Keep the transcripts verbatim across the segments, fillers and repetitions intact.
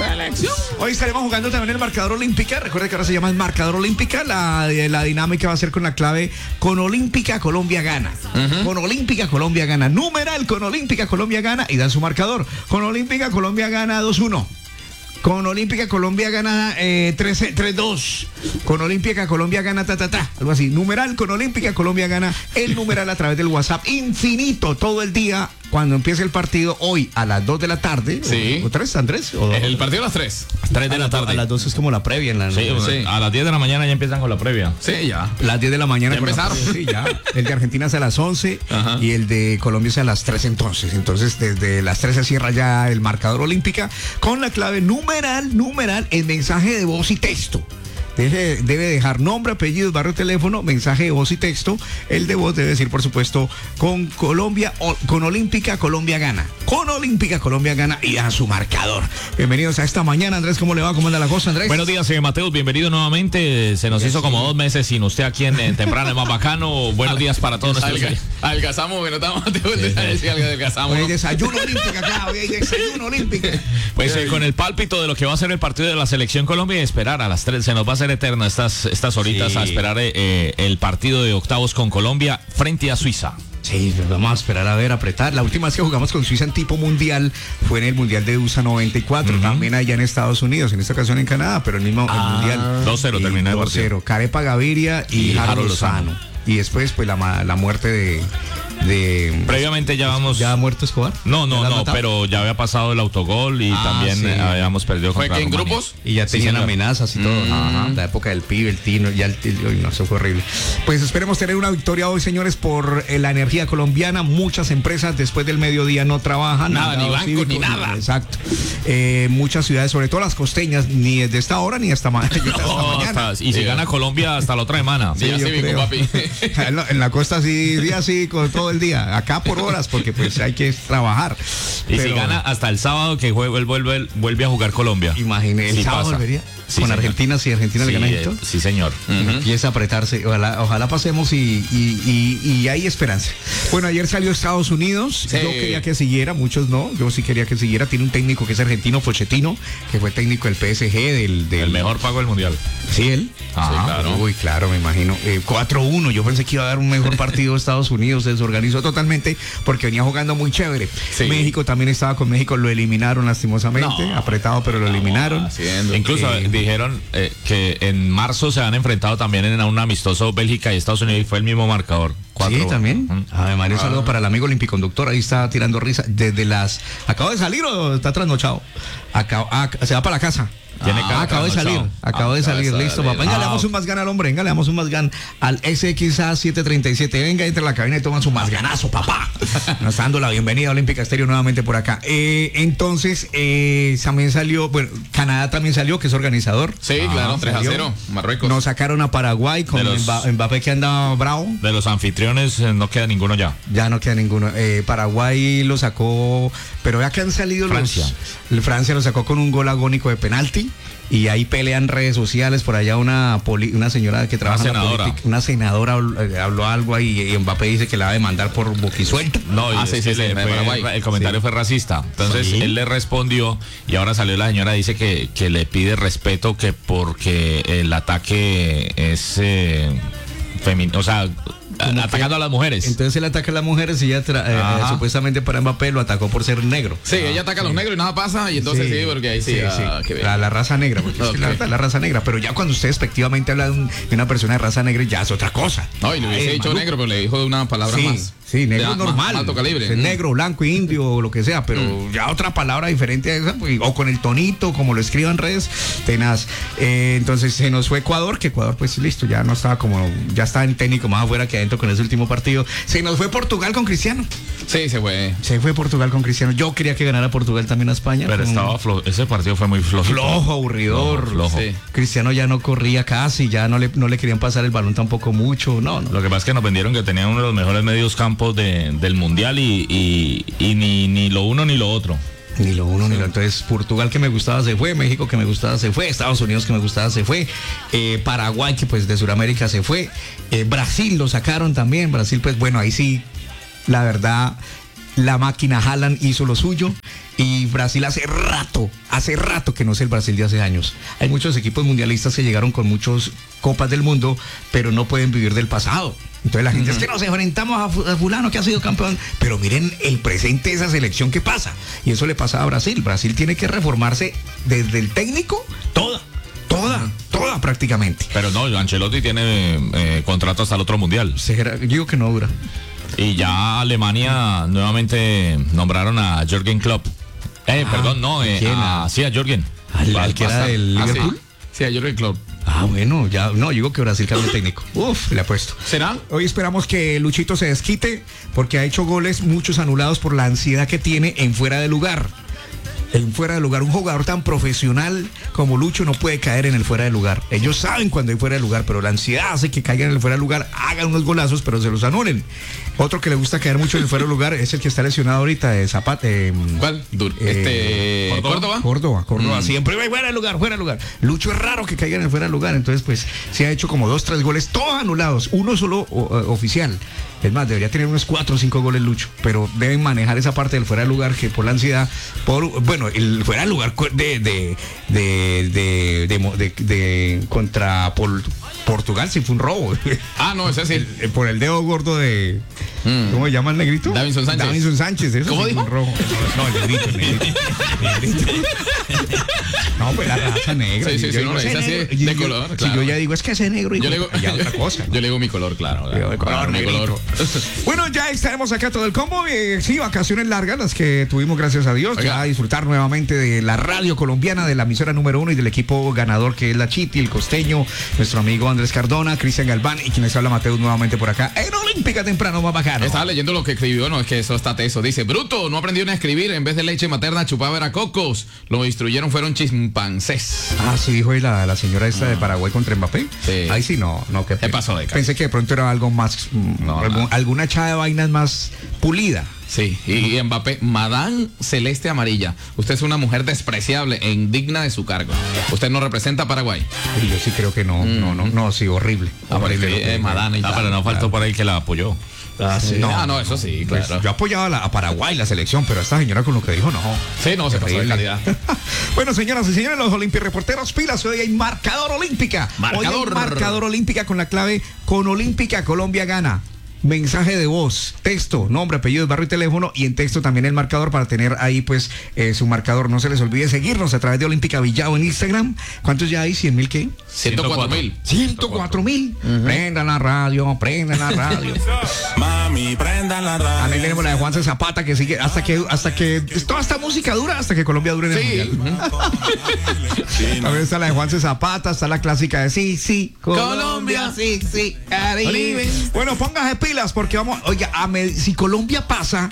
Selección. Hoy estaremos jugando también el marcador olímpica. Recuerda que ahora se llama el marcador olímpica. La, la dinámica va a ser con la clave con Olímpica Colombia gana. Uh-huh. Con Olímpica Colombia gana. Numeral con Olímpica Colombia gana y dan su marcador. Con Olímpica Colombia gana dos uno. Con Olímpica Colombia gana eh, tres dos. Con Olímpica Colombia gana ta ta ta. Algo así. Numeral con Olímpica Colombia gana. El numeral a través del WhatsApp infinito todo el día. Cuando empiece el partido hoy a las dos de la tarde. Sí. ¿O, o tres, Andrés? ¿O el partido a las tres. tres de la tarde. A las dos es como la previa. En la, sí, no, sí. A las diez de la mañana ya empiezan con la previa. Sí, ya. Las diez de la mañana. ¿Ya empezaron? La, sí, ya. El de Argentina es a las once. Ajá. Y el de Colombia es a las tres entonces. Entonces desde las tres se cierra ya el marcador olímpica con la clave numeral, numeral, el mensaje de voz y texto. Debe, debe dejar nombre, apellidos, barrio, teléfono, mensaje de voz y texto. El de voz debe decir, por supuesto, con Colombia, o, con Olímpica, Colombia gana. Con Olímpica, Colombia gana y a su marcador. Bienvenidos a esta mañana, Andrés. ¿Cómo le va? ¿Cómo anda la cosa, Andrés? Buenos días, señor Mateus. Bienvenido nuevamente. Se nos sí, hizo sí. como dos meses sin usted aquí en, en Temprano, el más bacano. Buenos días para todos nuestros. Algazamos, que no estamos Mateus. Decía algo del Algazamos. Hoy hay desayuno olímpica acá. Hoy hay desayuno olímpica. Pues eh, con el pálpito de lo que va a ser el partido de la Selección Colombia y esperar a las tres. Se nos va a hacer eterna estas, estas horitas sí. a esperar eh, el partido de octavos con Colombia frente a Suiza. Sí, vamos a esperar a ver, apretar. La última vez que jugamos con Suiza en tipo mundial fue en el Mundial de U S A noventa y cuatro, uh-huh. también allá en Estados Unidos, en esta ocasión en Canadá, pero el mismo ah, el Mundial. dos cero terminó el dos cero, Carepa Gaviria y, y Harold Lozano. Lozano. Y después, pues, la, la muerte de... De, previamente ya vamos ya ha muerto Escobar. No, no, no, matado? Pero ya había pasado el autogol y ah, también sí. habíamos perdido contra ¿Fue que en grupos? Y ya tenían sí, amenazas y todo. Mm. Ajá, la época del pibe, el tino, ya el, el no, eso fue horrible. Pues esperemos tener una victoria hoy, señores, por eh, la energía colombiana. Muchas empresas después del mediodía no trabajan. Nada, ni bancos, cívico, ni nada. Exacto. Eh, muchas ciudades, sobre todo las costeñas, ni desde esta hora ni hasta, ma- no, hasta mañana. Hasta, y si sí. gana Colombia hasta la otra semana. Sí, sí, cívico, papi. en, la, en la costa sí, día sí, con todo el día. Acá por horas, porque pues hay que trabajar. Y pero, si gana hasta el sábado que vuelve, vuelve, vuelve a jugar Colombia. Imagínese, el sí sábado pasa. volvería. Sí, con señor. Argentina, si Argentina sí, le gana esto. Eh, sí, señor. Uh-huh. Empieza a apretarse. Ojalá, ojalá pasemos y, y, y, y hay esperanza. Bueno, ayer salió Estados Unidos. Sí. Yo quería que siguiera, muchos no. Yo sí quería que siguiera. Tiene un técnico que es argentino, Pochettino, que fue técnico del P S G, del, del... el mejor pago del mundial. Sí, él. Ah, sí, claro. Uy, claro, me imagino. Eh, cuatro uno. Yo pensé que iba a dar un mejor partido Estados Unidos. Se desorganizó totalmente porque venía jugando muy chévere. Sí. México también estaba con México. Lo eliminaron lastimosamente. No. Apretado, pero lo eliminaron. No, Incluso eh, dijeron eh, que en marzo se han enfrentado también en un amistoso Bélgica y Estados Unidos y fue el mismo marcador. Cuatro. Sí, también. Uh-huh. A María, un saludo para el amigo Olimpiconductor. Ahí está tirando risa. Desde las... ¿Acabo de salir o está trasnochado? Acabo... Ah, se va para la casa. Tiene ah, acabo de salir, acabo ah, de salir, listo, papá. Venga, ah, le damos un masgan al hombre, venga, le damos un masgan al S X A siete treinta y siete. Venga, entra a la cabina y toma su masganazo, papá. Nos está dando la bienvenida a Olímpica Estéreo nuevamente por acá. Eh, entonces, eh, también salió, bueno, Canadá también salió, que es organizador. Sí, ah, claro, tres a cero, Marruecos. Nos sacaron a Paraguay con los, Mbappé que anda bravo. De los anfitriones eh, no queda ninguno ya. Ya no queda ninguno. Eh, Paraguay lo sacó, pero ya que han salido Francia. los... Francia lo sacó con un gol agónico de penalti. Y ahí pelean redes sociales, por allá una poli, una señora que trabaja una senadora. en la política, una senadora habló, habló algo ahí y Mbappé dice que la va a demandar por boquisuelta. No, ah, y sí, sí, sí, fue, el comentario sí. fue racista. Entonces sí. él le respondió y ahora salió la señora, dice que, que le pide respeto que porque el ataque es eh, femenino, o sea, atacando que, a las mujeres. Entonces él ataca a las mujeres y ella tra- eh, supuestamente para Mbappé lo atacó por ser negro. Sí, ah, ella ataca sí. a los negros y nada pasa y entonces sí, sí porque ahí sí, sí, ah, sí. La, la raza negra, porque okay. es que la, la raza negra, pero ya cuando usted despectivamente habla de, un, de una persona de raza negra ya es otra cosa. No, y le hubiese Ay, dicho negro, pero le dijo de una palabra sí. más. Sí, negro más, normal. Más alto calibre. Es mm. negro, blanco, indio o lo que sea, pero mm. ya otra palabra diferente a esa, pues, o con el tonito, como lo escriban en redes, tenaz. Eh, entonces se nos fue Ecuador, que Ecuador, pues listo, ya no estaba como, ya estaba en técnico más afuera que adentro con ese último partido. Se nos fue Portugal con Cristiano. Sí, se fue. Se fue Portugal con Cristiano. Yo quería que ganara Portugal también a España. Pero con... estaba flojo. Ese partido fue muy flojo. Flojo, aburridor. Flojo. Sí. Cristiano ya no corría casi, ya no le, no le querían pasar el balón tampoco mucho. No, no. Lo que pasa es que nos vendieron que tenían uno de los mejores medios campos de, del mundial y, y, y ni, ni lo uno ni lo otro. Ni lo uno sí. ni lo otro. Entonces Portugal que me gustaba se fue, México que me gustaba se fue, Estados Unidos que me gustaba se fue, eh, Paraguay que pues de Sudamérica se fue, eh, Brasil lo sacaron también, Brasil pues bueno ahí sí, la verdad la máquina Haaland hizo lo suyo y Brasil hace rato, hace rato que no es el Brasil de hace años. Hay muchos equipos mundialistas que llegaron con muchas copas del mundo, pero no pueden vivir del pasado. Entonces la gente uh-huh. es que nos enfrentamos a fulano que ha sido campeón, pero miren el presente de esa selección que pasa, y eso le pasa a Brasil. Brasil tiene que reformarse desde el técnico, toda, toda, toda prácticamente. Pero no, Ancelotti tiene eh, contrato hasta el otro mundial. Yo digo que no dura. Y ya Alemania nuevamente nombraron a Jürgen Klopp. Eh, ah, perdón, no, eh, a, sí, a Jürgen. ¿Al, al que era del Liverpool? Ah, sí. sí, a Jürgen Klopp. Ah, bueno, ya, no, digo que Brasil cambia técnico. Uf, le apuesto. ¿Será? Hoy esperamos que Luchito se desquite porque ha hecho goles, muchos anulados por la ansiedad que tiene en fuera de lugar. En fuera de lugar, un jugador tan profesional como Lucho no puede caer en el fuera de lugar. Ellos saben cuando hay fuera de lugar, pero la ansiedad hace que caigan en el fuera de lugar, hagan unos golazos, pero se los anulen. Otro que le gusta caer mucho en el fuera de lugar es el que está lesionado ahorita de Zapata. Eh, ¿Cuál? Eh, este, Córdoba. Córdoba, Córdoba. Mm. Siempre fuera de lugar, fuera de lugar. Lucho es raro que caiga en el fuera de lugar, entonces pues se ha hecho como dos, tres goles, todos anulados, uno solo o, o, oficial. Es más, debería tener unos cuatro o cinco goles Lucho, pero deben manejar esa parte del fuera de lugar que por la ansiedad, por bueno, el fuera de lugar de de de de, de, de, de contra Pol, Portugal sí fue un robo. Ah, no, ese sí. El, el, por el dedo gordo de mm. ¿cómo se llama el negrito? Davinson Sánchez. Davinson Sánchez, eso ¿Cómo sí dijo? Fue un robo. No, el negrito, el negrito. El negrito. No, pues la raza negra. Sí, sí, sí, no, ese así negro, de yo, color, si claro. yo ya digo, es que ese negro y yo le digo, ya otra cosa. ¿no? Yo le digo mi color, claro. Yo de color, mi color. Bueno, ya estaremos acá todo el combo. Eh, sí, vacaciones largas las que tuvimos, gracias a Dios. Oiga. Ya a disfrutar nuevamente de la radio colombiana, de la emisora número uno y del equipo ganador que es la Chiti, el costeño, nuestro amigo Andrés Cardona, Cristian Galván y quienes habla Mateus nuevamente por acá. En Olímpica temprano, más bacano. Estaba leyendo lo que escribió, no, es que eso está teso. Dice, bruto, no aprendieron a escribir, en vez de leche materna chupaba era cocos. Lo instruyeron fueron chimpancés. Ah, sí, dijo ahí la, la señora esta de Paraguay contra Mbappé. Sí. Ahí sí, no, no. ¿Qué pasó de cara? Pensé que de pronto era algo más, no, algún, alguna echada de vainas más pulida. Sí, y, y Mbappé, Madame Celeste Amarilla. Usted es una mujer despreciable e indigna de su cargo. Usted no representa a Paraguay. Y yo sí creo que no, mm. no, no, no, sí, horrible. horrible sí, eh, Madame y ah, pero no faltó claro. por ahí que la apoyó. Ah, sí. No, ah, no, eso sí, claro. Pues yo apoyaba a, la, a Paraguay, la selección, pero esta señora con lo que dijo, no. Sí, no, se pasó de calidad. Bueno, señoras y señores, los Olimpireporteros, pilas, hoy hay marcador olímpica. Marcador. Hoy hay marcador olímpica con la clave con Olímpica Colombia gana. Mensaje de voz, texto, nombre, apellidos, barrio y teléfono, y en texto también el marcador para tener ahí pues eh, su marcador. No se les olvide seguirnos a través de Olímpica Villao en Instagram. ¿Cuántos ya hay? ¿cien mil qué? ciento cuatro mil. ciento cuatro mil. Uh-huh. Prendan la radio, prendan la radio. Mami, prendan la radio. También tenemos la de Juanse Zapata que sigue hasta que hasta que toda esta música dura hasta que Colombia dure en el sí. mundial. También está la de Juanse Zapata, está la clásica de sí, sí, Colombia, sí, sí, Caribe. Bueno, póngase pilas porque vamos, oiga, a med- si Colombia pasa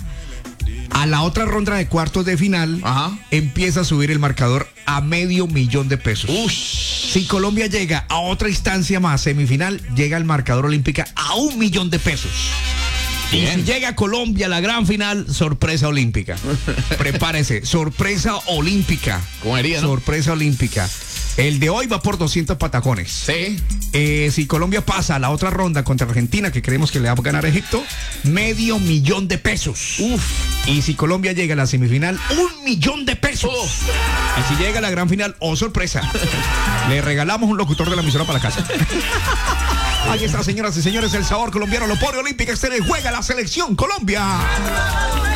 a la otra ronda de cuartos de final, ajá, empieza a subir el marcador a medio millón de pesos. Ush. Si Colombia llega a otra instancia más, semifinal, llega el marcador olímpica a un millón de pesos. Bien. Y si llega Colombia a la gran final, sorpresa olímpica. Prepárese, sorpresa olímpica. ¿Cómo haría, no? Sorpresa olímpica. El de hoy va por doscientos patacones. Sí. Eh, si Colombia pasa a la otra ronda contra Argentina, que creemos que le va a ganar a Egipto, medio millón de pesos. Uf. Y si Colombia llega a la semifinal, un millón de pesos. Uf. Y si llega a la gran final, oh sorpresa, le regalamos un locutor de la emisora para la casa. Ahí está, señoras y señores, el sabor colombiano lo pone Olímpica Exterior y juega la selección Colombia.